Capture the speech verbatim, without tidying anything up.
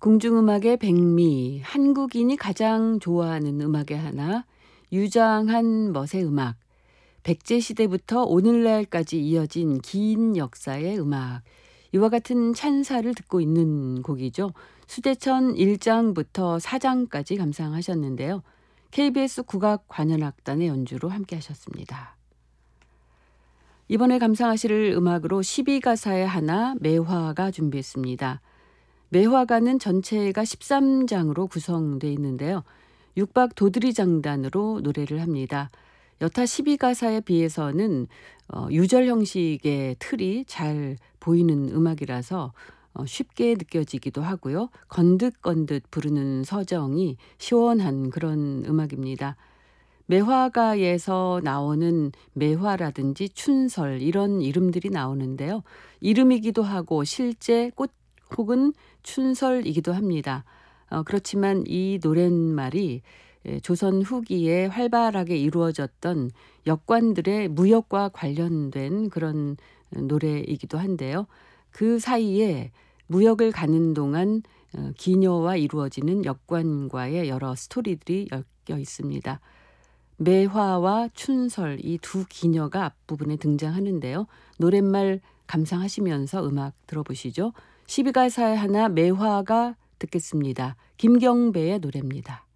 궁중음악의 백미, 한국인이 가장 좋아하는 음악의 하나, 유장한 멋의 음악, 백제시대부터 오늘날까지 이어진 긴 역사의 음악, 이와 같은 찬사를 듣고 있는 곡이죠. 수대천 일 장부터 사 장까지 감상하셨는데요. 케이비에스 국악관현악단의 연주로 함께 하셨습니다. 이번에 감상하실 음악으로 십이 가사의 하나, 매화가 준비했습니다. 매화가는 전체가 십삼 장으로 구성되어 있는데요. 육박 도드리 장단으로 노래를 합니다. 여타 십이 가사에 비해서는 어, 유절 형식의 틀이 잘 보이는 음악이라서 어, 쉽게 느껴지기도 하고요. 건듯건듯 부르는 서정이 시원한 그런 음악입니다. 매화가에서 나오는 매화라든지 춘설 이런 이름들이 나오는데요. 이름이기도 하고 실제 꽃 혹은 춘설이기도 합니다. 어, 그렇지만 이 노랫말이 조선 후기에 활발하게 이루어졌던 역관들의 무역과 관련된 그런 노래이기도 한데요. 그 사이에 무역을 가는 동안 기녀와 이루어지는 역관과의 여러 스토리들이 엮여 있습니다. 매화와 춘설 이 두 기녀가 앞부분에 등장하는데요. 노랫말 감상하시면서 음악 들어보시죠. 십이 가사의 하나 매화가 듣겠습니다. 김경배의 노래입니다.